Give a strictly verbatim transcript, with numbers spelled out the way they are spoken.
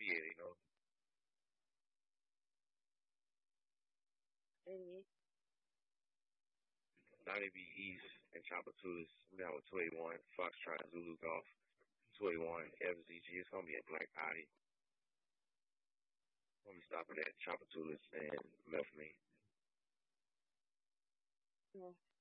abbreviated, you know. Mhm. ninety B East and Chopper Two is we got with two eighty-one, Foxtrot, Zulu Golf, two eighty-one, F Z G. It's gonna be a black Audi. I'm gonna stop at Chopper Two and Melfney. Yeah.